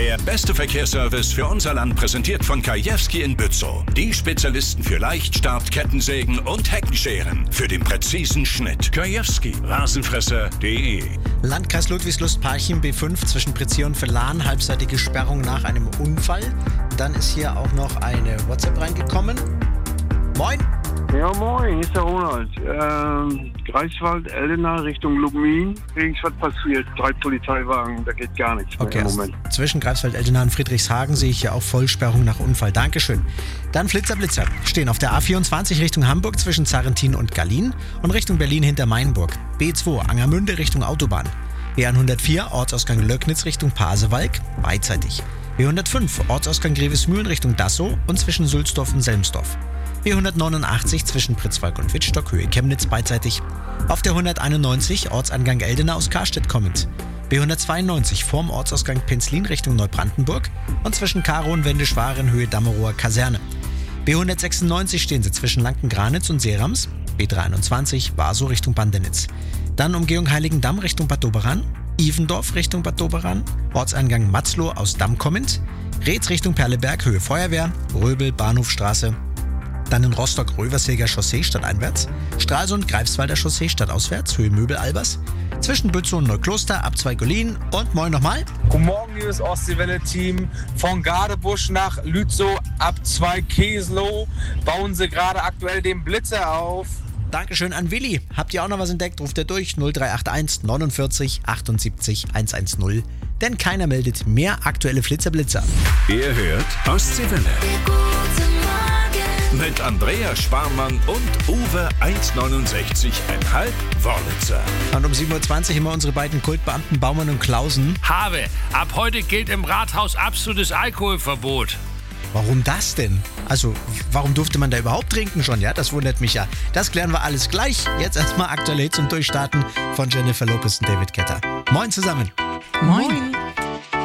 Der beste Verkehrsservice für unser Land präsentiert von Kajewski in Bützow. Die Spezialisten für Leichtstart, Kettensägen und Heckenscheren. Für den präzisen Schnitt. Kajewski, Rasenfresser.de. Landkreis Ludwigslust-Parchim B5 zwischen Pritzir und Villahn. Halbseitige Sperrung nach einem Unfall. Dann ist hier auch noch eine WhatsApp reingekommen. Moin. Ja, moin, hier ist der Ronald. Greifswald, Eldena, Richtung Lubmin. Irgendwas passiert. 3 Polizeiwagen, da geht gar nichts mehr im Moment. Zwischen Greifswald, Eldena und Friedrichshagen sehe ich hier auch Vollsperrung nach Unfall. Dankeschön. Dann Blitzer stehen auf der A24 Richtung Hamburg zwischen Zarrentin und Gallien und Richtung Berlin hinter Mainburg. B2 Angermünde Richtung Autobahn. B104 Ortsausgang Löcknitz Richtung Pasewalk, beidseitig. B105 Ortsausgang Grevesmühlen Richtung Dassow und zwischen Sulzdorf und Selmsdorf. B189 zwischen Pritzwalk und Wittstock, Höhe Chemnitz, beidseitig. Auf der 191 Ortsangang Eldena aus Karstedt kommend. B192 vorm Ortsausgang Penzlin Richtung Neubrandenburg und zwischen Karow und Wendischwaren, Höhe Dammerower Kaserne. B196 stehen sie zwischen Lanken-Granitz und Seerams. B321 Barsow Richtung Bandenitz. Dann Umgehung Heiligendamm Richtung Bad Doberan. Ivendorf Richtung Bad Doberan. Ortseingang Matzloh aus Damm kommend. Reetz Richtung Perleberg, Höhe Feuerwehr. Röbel, Bahnhofstraße. Dann in Rostock Röverseger Chaussee stadteinwärts, Stralsund Greifswalder Chaussee stadtauswärts, Höhe Möbel-Albers, zwischen Bützow und Neukloster ab Zweigolin und moin nochmal. Guten Morgen, liebes Ostseewelle-Team. Von Gadebusch nach Lützow ab Zweikeslow bauen sie gerade aktuell den Blitzer auf. Dankeschön an Willi. Habt ihr auch noch was entdeckt? Ruft ihr durch 0381 49 78 110. Denn keiner meldet mehr aktuelle Flitzer-Blitzer. Ihr hört Ostseewelle. Mit Andrea Sparmann und Uwe 1,69,5 Wörlitzer. Und um 7.20 Uhr immer unsere beiden Kultbeamten Baumann und Klausen. Habe, ab heute gilt im Rathaus absolutes Alkoholverbot. Warum das denn? Also, warum durfte man da überhaupt trinken schon? Ja, das wundert mich ja. Das klären wir alles gleich. Jetzt erstmal aktuelle Hits zum Durchstarten von Jennifer Lopez und David Guetta. Moin zusammen. Moin.